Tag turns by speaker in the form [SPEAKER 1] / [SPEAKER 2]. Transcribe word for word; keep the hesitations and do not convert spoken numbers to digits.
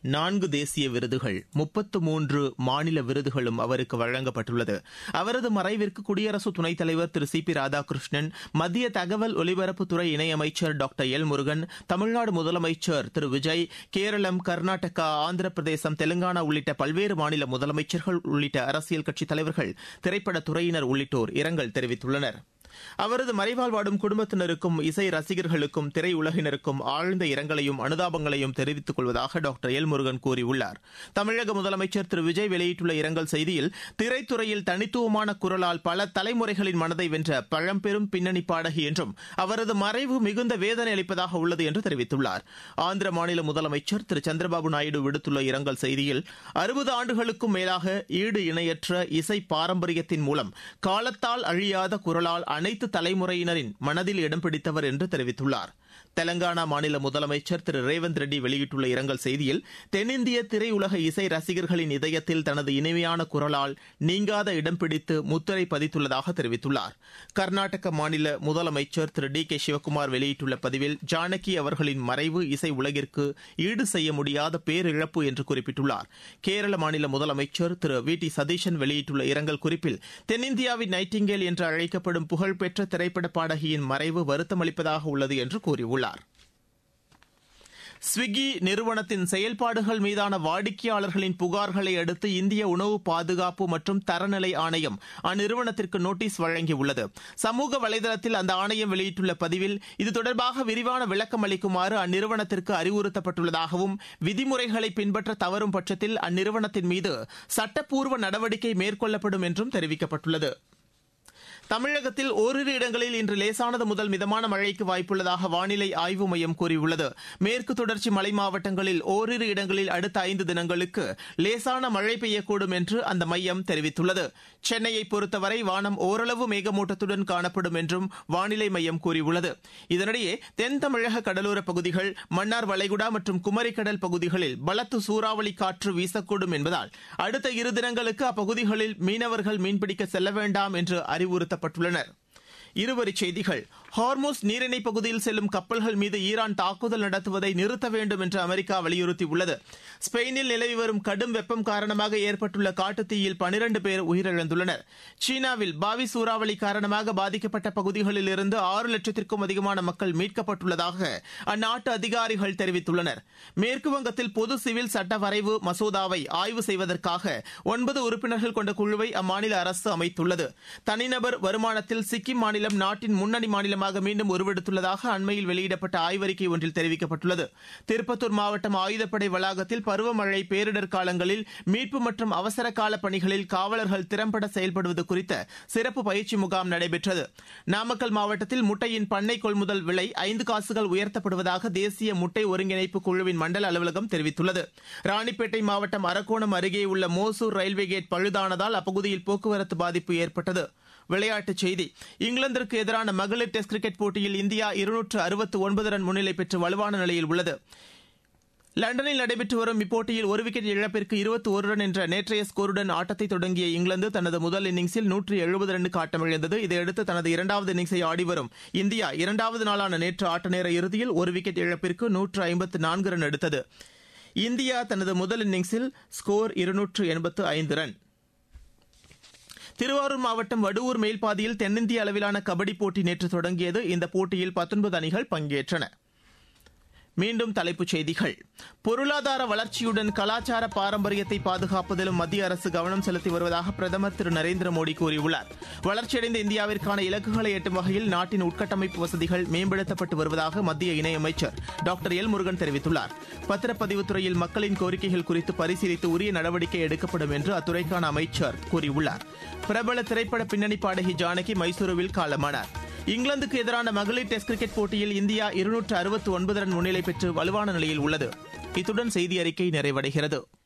[SPEAKER 1] நான்கு தேசிய விருதுகள், முப்பத்து மூன்று மாநில விருதுகளும் அவருக்கு வழங்கப்பட்டுள்ளது. அவரது மறைவிற்கு குடியரசு துணைத் தலைவர் திரு சி பி ராதாகிருஷ்ணன், மத்திய தகவல் ஒலிபரப்புத்துறை இணையமைச்சர் டாக்டர் எல் முருகன், தமிழ்நாடு முதலமைச்சர் திரு விஜய், கேரளம், கர்நாடகா, ஆந்திர பிரதேசம், தெலங்கானா உள்ளிட்ட பல்வேறு மாநில முதலமைச்சர்கள் உள்ளிட்ட அரசியல் கட்சித் தலைவர்கள், திரைப்படத் துறையினர் உள்ளிட்டோர் இரங்கல் தெரிவித்துள்ளனர். அவரது மறைவால் வாடும் குடும்பத்தினருக்கும் இசை ரசிகர்களுக்கும் திரையுலகினருக்கும் ஆழ்ந்த இரங்கலையும் அனுதாபங்களையும் தெரிவித்துக் கொள்வதாக டாக்டர் எல் முருகன் கூறியுள்ளார். தமிழக முதலமைச்சர் திரு விஜய் வெளியிட்டுள்ள இரங்கல் செய்தியில், திரைத்துறையில் தனித்துவமான குரலால் பல தலைமுறைகளின் மனதை வென்ற பழம்பெரும் பின்னணி பாடகி என்றும் அவரது மறைவு மிகுந்த வேதனை அளிப்பதாக உள்ளது என்று தெரிவித்துள்ளார். ஆந்திர மாநில முதலமைச்சர் திரு சந்திரபாபு நாயுடு விடுத்துள்ள இரங்கல் செய்தியில், அறுபது ஆண்டுகளுக்கும் மேலாக ஈடு இணையற்ற இசை பாரம்பரியத்தின் மூலம் காலத்தால் அழியாத குரலால் அனைத்து தலைமுறையினரின் மனதில் இடம் பிடித்தவர் என்று தெரிவித்துள்ளார். தெலங்கானா மாநில முதலமைச்சர் திரு ரேவந்த் ரெட்டி வெளியிட்டுள்ள இரங்கல் செய்தியில், தென்னிந்திய திரையுலக இசை ரசிகர்களின் இதயத்தில் தனது இனிமையான குரலால் நீங்காத இடம் பிடித்து முத்திரை பதித்துள்ளதாக தெரிவித்துள்ளார். கர்நாடக மாநில முதலமைச்சர் திரு டி கே சிவக்குமார் வெளியிட்டுள்ள பதிவில், ஜானகி அவர்களின் மறைவு இசை உலகிற்கு ஈடு செய்ய முடியாத பேரிழப்பு என்று குறிப்பிட்டுள்ளார். கேரள மாநில முதலமைச்சர் திரு வி டி சதீஷன் வெளியிட்டுள்ள இரங்கல் குறிப்பில், தென்னிந்தியாவின் நைட்டிங்கேல் என்று அழைக்கப்படும் புகழ்பெற்ற திரைப்பட பாடகியின் மறைவு வருத்தமளிப்பதாக உள்ளது என்று கூறியுள்ளார். ஸ்விக்கி நிறுவனத்தின் செயல்பாடுகள் மீதான வாடிக்கையாளர்களின் புகார்களை அடுத்து இந்திய உணவு பாதுகாப்பு மற்றும் தரநிலை ஆணையம் அந்நிறுவனத்திற்கு நோட்டீஸ் வழங்கியுள்ளது. சமூக வலைதளத்தில் அந்த ஆணையம் வெளியிட்டுள்ள பதிவில், இது தொடர்பாக விரிவான விளக்கம் அளிக்குமாறு அந்நிறுவனத்திற்கு அறிவுறுத்தப்பட்டுள்ளதாகவும், விதிமுறைகளை பின்பற்ற தவறும் பட்சத்தில் அந்நிறுவனத்தின் மீது சட்டப்பூர்வ நடவடிக்கை மேற்கொள்ளப்படும் என்றும் தெரிவிக்கப்பட்டுள்ளது. தமிழகத்தில் ஓரிரு இடங்களில் இன்று லேசானது முதல் மிதமான மழைக்கு வாய்ப்புள்ளதாக வானிலை ஆய்வு மையம் கூறியுள்ளது. மேற்கு தொடர்ச்சி மலை மாவட்டங்களில் ஓரிரு இடங்களில் அடுத்த ஐந்து தினங்களுக்கு லேசான மழை பெய்யக்கூடும் என்று அந்த மையம் தெரிவித்துள்ளது. சென்னையை பொறுத்தவரை வானம் ஓரளவு மேகமூட்டத்துடன் காணப்படும் என்றும் வானிலை மையம் கூறியுள்ளது. இதனிடையே தென் தமிழக கடலோரப் பகுதிகள், மன்னார் வளைகுடா மற்றும் குமரிக்கடல் பகுதிகளில் பலத்த சூறாவளி காற்று வீசக்கூடும் என்பதால் அடுத்த இரு தினங்களுக்கு அப்பகுதிகளில் மீனவர்கள் மீன்பிடிக்க செல்ல வேண்டாம் என்று அறிவுறுத்தப்பட்டுள்ளனர். இருவரிச் செய்திகள். ஹார்மோஸ் நீரிணை பகுதியில் செல்லும் கப்பல்கள் மீது ஈரான் தாக்குதல் நடத்துவதை நிறுத்த வேண்டும் என்று அமெரிக்கா வலியுறுத்தியுள்ளது. ஸ்பெயினில் நிலவி வரும் கடும் வெப்பம் காரணமாக ஏற்பட்டுள்ள காட்டுத்தீயில் பனிரண்டு பேர் உயிரிழந்துள்ளனர். சீனாவில் பாவி சூறாவளி காரணமாக பாதிக்கப்பட்ட பகுதிகளில் இருந்து ஆறு லட்சத்திற்கும் அதிகமான மக்கள் மீட்கப்பட்டுள்ளதாக அந்நாட்டு அதிகாரிகள் தெரிவித்துள்ளனர். மேற்குவங்கத்தில் பொது சிவில் சட்ட வரைவு மசோதாவை ஆய்வு செய்வதற்காக ஒன்பது உறுப்பினர்கள் கொண்ட குழுவை அம்மாநில அரசு அமைத்துள்ளது. தனிநபர் வருமானத்தில் சிக்கிம் மாநிலம் நாட்டின் முன்னணி மாநிலமாக மீண்டும் உருவெடுத்துள்ளதாக அண்மையில் வெளியிடப்பட்ட ஆய்வறிக்கை ஒன்றில் தெரிவிக்கப்பட்டுள்ளது. திருப்பத்தூர் மாவட்டம் ஆயுதப்படை வளாகத்தில் பருவமழை, பேரிடர் காலங்களில் மீட்பு மற்றும் அவசர கால பணிகளில் காவலர்கள் திறம்பட செயல்படுவது குறித்த சிறப்பு பயிற்சி முகாம் நடைபெற்றது. நாமக்கல் மாவட்டத்தில் முட்டையின் பண்ணை கொள்முதல் விலை ஐந்து காசுகள் உயர்த்தப்படுவதாக தேசிய முட்டை ஒருங்கிணைப்பு குழுவின் மண்டல அலுவலகம் தெரிவித்துள்ளது. ராணிப்பேட்டை மாவட்டம் அரக்கோணம் அருகே உள்ள மோசூர் ரயில்வே கேட் பழுதானதால் அப்பகுதியில் போக்குவரத்து பாதிப்பு ஏற்பட்டது. விளையாட்டுச் செய்தி. இங்கிலாந்திற்கு எதிரான மகளிர் டெஸ்ட் கிரிக்கெட் போட்டியில் இந்தியா இருநூற்று அறுபத்து ஒன்பது ரன் முன்னிலை பெற்று வலுவான நிலையில் உள்ளது. லண்டனில் நடைபெற்று வரும் இப்போட்டியில் ஒரு விக்கெட் இழப்பிற்கு இருபத்தி ஒரு ரன் என்ற நேற்றைய ஸ்கோருடன் ஆட்டத்தை தொடங்கிய இங்கிலாந்து தனது முதல் இன்னிங்ஸில் நூற்று எழுபது ரன்னுக்கு ஆட்டமிழந்தது. இதையடுத்து தனது இரண்டாவது இன்னிங்ஸை ஆடி வரும் இந்தியா இரண்டாவது நாளான நேற்று ஆட்ட நேர இறுதியில் ஒரு விக்கெட் இழப்பிற்கு நூற்று ஐம்பத்து நான்கு ரன் எடுத்தது. இந்தியா தனது முதல் இன்னிங்ஸில் ஸ்கோர் இருநூற்று எண்பத்து ஐந்து ரன். திருவாரூர் மாவட்டம் வடுவூர் மேல்பாதியில் தென்னிந்திய அளவிலான கபடி போட்டி நேற்று தொடங்கியது. இந்த போட்டியில் பத்தொன்பது அணிகள் பங்கேற்றன. மீண்டும் தலைப்புச் செய்திகள். பொருளாதார வளர்ச்சியுடன் கலாச்சார பாரம்பரியத்தை பாதுகாப்பதிலும் மத்திய அரசு கவனம் செலுத்தி வருவதாக பிரதமர் திரு நரேந்திர மோடி கூறியுள்ளார். வளர்ச்சியடைந்த இந்தியாவிற்கான இலக்குகளை எட்டும் வகையில் நாட்டின் உட்கட்டமைப்பு வசதிகள் மேம்படுத்தப்பட்டு வருவதாக மத்திய இணையமைச்சர் டாக்டர் எல் முருகன் தெரிவித்துள்ளார். பத்திரப்பதிவுத் துறையில் மக்களின் கோரிக்கைகள் குறித்து பரிசீலித்து உரிய நடவடிக்கை எடுக்கப்படும் என்று அத்துறைக்கான அமைச்சர் கூறியுள்ளார். பிரபல திரைப்பட பின்னணி பாடகி ஜானகி மைசூருவில் காலமானார். இங்கிலாந்துக்கு எதிரான மகளிர் டெஸ்ட் கிரிக்கெட் போட்டியில் இந்தியா இருநூற்று அறுபத்து ஒன்பது ரன் முன்னிலை பெற்று வலுவான நிலையில் உள்ளது. இத்துடன் செய்தி அறிக்கை நிறைவடைகிறது.